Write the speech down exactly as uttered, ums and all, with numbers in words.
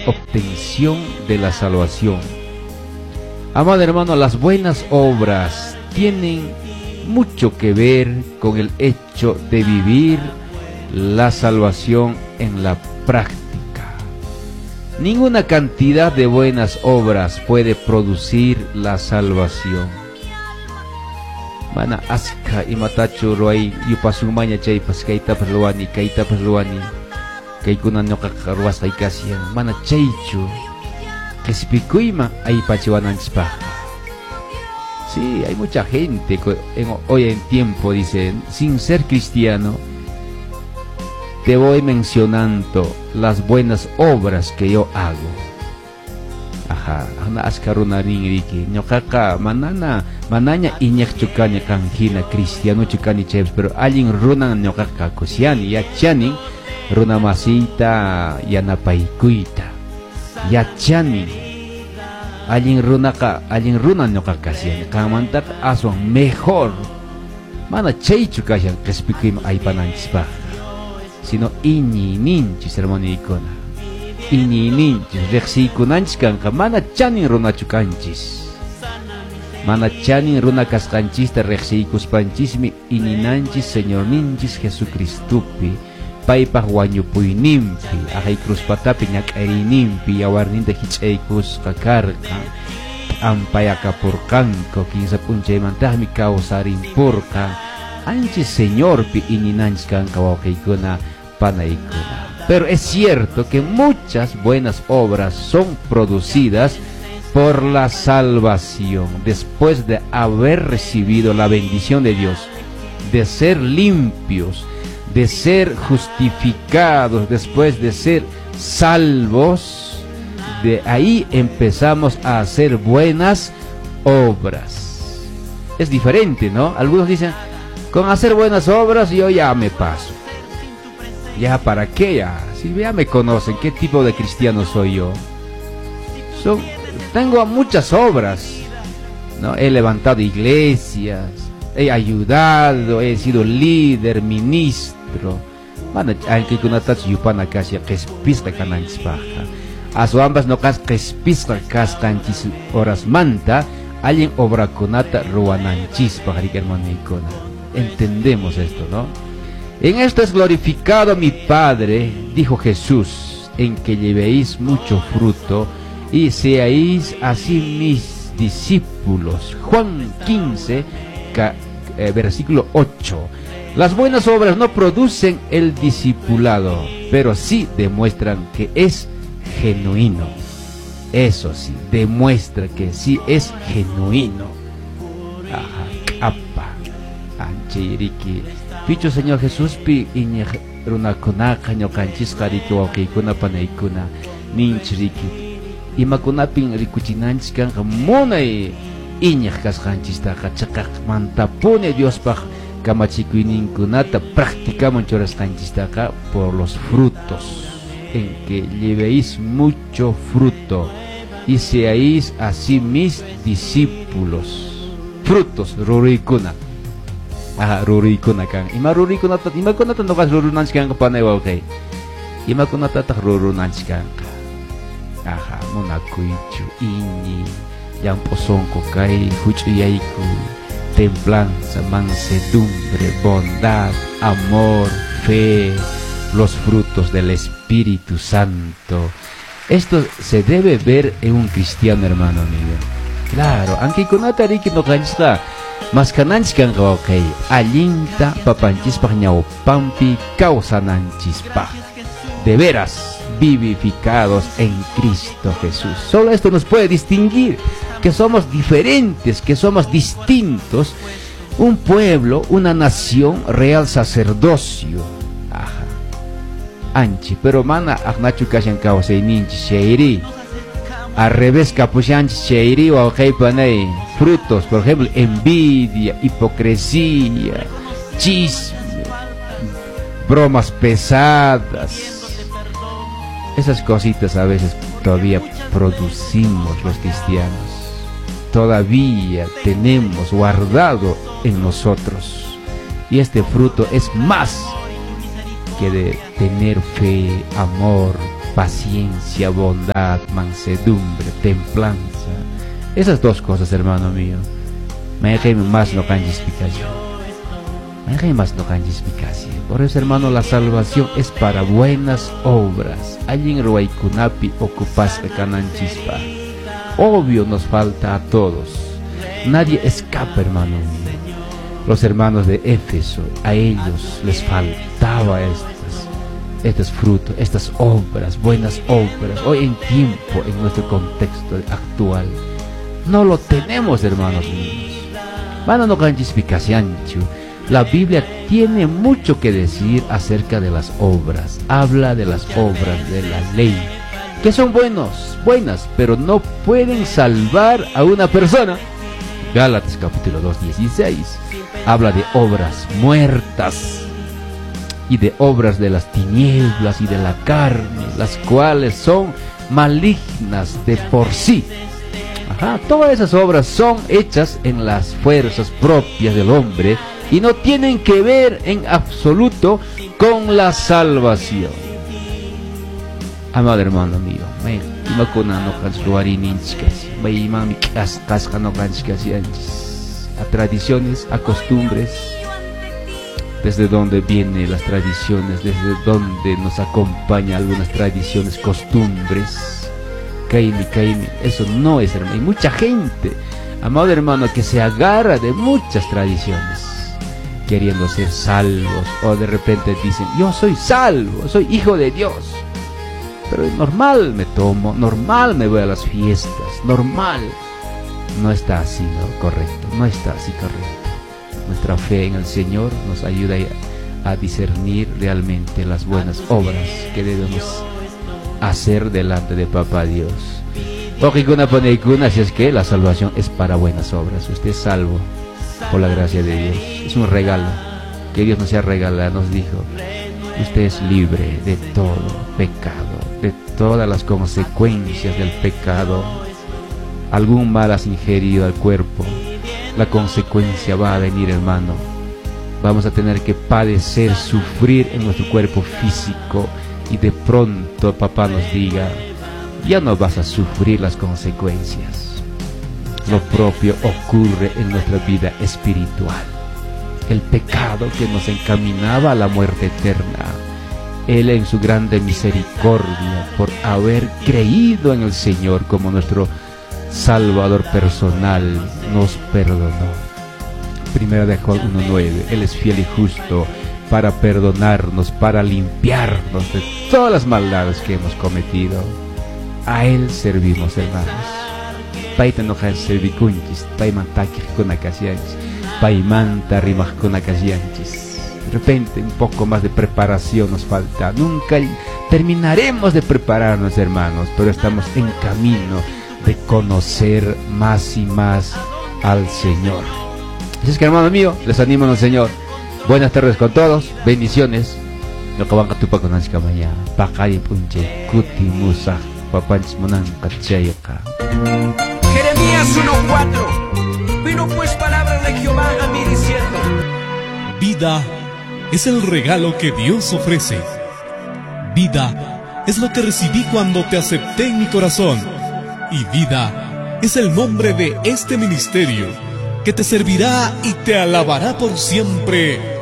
obtención de la salvación. Amado hermano, las buenas obras tienen mucho que ver con el hecho de vivir la salvación en la práctica. Ninguna cantidad de buenas obras puede producir la salvación. Mana aska imatachu roy yupasumanya chay pas kaita perluani kaita perluani kay kunan no kakaruas kay kasiyan mana chaychu kesipikuima ay pachiwanan spa. Sí, hay mucha gente en, hoy en tiempo dicen sin ser cristiano. Te voy mencionando las buenas obras que yo hago. Ajá, ana askaruna ringriki. Nyokaka manana mananya inyak chukanya kanghina cristiano chukani chebs, pero alguien runan nyokaka kusiani yachani runa masita yanapaikuita. Yachani alguien runaka alguien runan nyokaka siani kamantak aswan mejor. Mana chay chukashan kespikim ay pananchispa. Sino iñi ninchis hermano ikona iñi ninchis rexikunanchis kanka mana chanin runachu kanchis mana chanin runa kasqanchista rexikuspanchismi iñinanchis señor ninchis Jesucristupi paypaq wañupuyninpi ajay cruspatapi ñak'ayninpi yawarninta hich'aykusqa karqa ampayakapurqanku kinsa p'unchaymantaqmi kawsarinpurqa anchis señorpi iñinanchis kanka wawqiykuna panaykuna. Pero es cierto que muchas buenas obras son producidas por la salvación después de haber recibido la bendición de Dios, de ser limpios, de ser justificados, después de ser salvos. De ahí empezamos a hacer buenas obras. Es diferente, ¿no? Algunos dicen, con hacer buenas obras yo ya me paso. ¿Ya para qué? Ya, si ya me conocen, ¿qué tipo de cristiano soy yo? Son, tengo muchas obras, ¿no? He levantado iglesias, he ayudado, he sido líder, ministro. Mana aunque con atas yupana casi que es pista cananchis baja. A su ambas no cas que es pista cas canchis horas manta, alguien obra conata ruananchis baja hermano icona. Entendemos esto, ¿no? En esto es glorificado mi Padre, dijo Jesús, en que llevéis mucho fruto y seáis así mis discípulos. Juan quince, eh, versículo ocho. Las buenas obras no producen el discipulado, pero sí demuestran que es genuino. Eso sí, demuestra que sí es genuino. Ajá, apa, anchiriki. Picho Señor Jesús pi iña runa kunaka ñokanchis kariki wawqiykuna panaykuna ninchiriki imakunapin rikuchinanchis kanqa munay iñaq kasqanchistaqa chaqaq mantapuni Diospaq kamachikuyninkunata practicaman churasqanchistaqa por los frutos, en que llevéis mucho fruto y seáis así mis discípulos. Frutos rurikuna. Aha, rurikuna kan. Ima rurikuna tat ima kunata no kas rurunanchis kan panay wawqay. Ima kunata tak rurunanchis kan. Aha, munakuychu iñi llamposonko kay huch'uyayku templanza, mansedumbre, bondad, amor, fe, los frutos del Espíritu Santo. Esto se debe ver en un cristiano, hermano mío. Claro, aunque kunata riki no kanchis mas kananchis kan wawqay allinta papanchispaq ñawpampi kawsananchispaq, de veras vivificados en Cristo Jesús. Solo esto nos puede distinguir que somos diferentes, que somos distintos, un pueblo, una nación, real sacerdocio. Ajá. Anchi, pero mana agnachu kashan kawsayninchis shayri. Al revés, capushanchis shayri wawqay panay frutos, por ejemplo, envidia, hipocresía, chisme, bromas pesadas. Esas cositas a veces todavía producimos los cristianos. Todavía tenemos guardado en nosotros. Y este fruto es más que de tener fe, amor, paciencia, bondad, mansedumbre, templanza. Esas dos cosas, hermano mío. Me hay más no canjes picacia. Me hay más no canjes picacia. Por eso, hermano, la salvación es para buenas obras. Allí ruaikunapi ocupas de cananchispa. Obvio nos falta a todos. Nadie escapa, hermano mío. Los hermanos de Éfeso, a ellos les faltaba estos, estos frutos, estas obras, buenas obras. Hoy en tiempo, en nuestro contexto actual, no lo tenemos, hermanos míos. Mano no canchispicasianchu. La Biblia tiene mucho que decir acerca de las obras. Habla de las obras de la ley, que son buenos, buenas, pero no pueden salvar a una persona. Gálatas capítulo dos, dieciséis. Habla de obras muertas y de obras de las tinieblas y de la carne, las cuales son malignas de por sí. Ajá, todas esas obras son hechas en las fuerzas propias del hombre y no tienen que ver en absoluto con la salvación. Amado hermano mío, a tradiciones, a costumbres, desde donde vienen las tradiciones, desde donde nos acompañan algunas tradiciones, costumbres. Kaimi, Kaimi, eso no es, hermano. Hay mucha gente, amado hermano, que se agarra de muchas tradiciones, queriendo ser salvos, o de repente dicen, yo soy salvo, soy hijo de Dios, pero es normal, me tomo, normal me voy a las fiestas, normal. No está así, ¿no? Correcto, no está así correcto. Nuestra fe en el Señor nos ayuda a discernir realmente las buenas obras que debemos hacer delante de Papá Dios. Así es que la salvación es para buenas obras. Usted es salvo por la gracia de Dios. Es un regalo que Dios nos ha regalado. Nos dijo, usted es libre de todo pecado, de todas las consecuencias del pecado. Algún mal has ingerido al cuerpo, la consecuencia va a venir, hermano. Vamos a tener que padecer, sufrir en nuestro cuerpo físico. Y de pronto papá nos diga, ya no vas a sufrir las consecuencias. Lo propio ocurre en nuestra vida espiritual. El pecado que nos encaminaba a la muerte eterna, Él en su grande misericordia, por haber creído en el Señor como nuestro Salvador personal, nos perdonó. Primera de Juan uno nueve, Él es fiel y justo para perdonarnos, para limpiarnos de todas las maldades que hemos cometido. A Él servimos, hermanos. Paita no jan servicunchis, paimantaki kunakasianchis, paimanta rimas kunakasianchis. De repente un poco más de preparación nos falta. Nunca terminaremos de prepararnos, hermanos, pero estamos en camino de conocer más y más al Señor. Así es que, hermano mío, les animo al Señor. Buenas tardes con todos, bendiciones. No kawan katupa con anska maya. Pakay punche kuti musa papanch monan kachayaka. Jeremías uno cuatro. Vino pues palabra de Jehová a mí diciendo: vida es el regalo que Dios ofrece. Vida es lo que recibí cuando te acepté en mi corazón. Y vida es el nombre de este ministerio que te servirá y te alabará por siempre.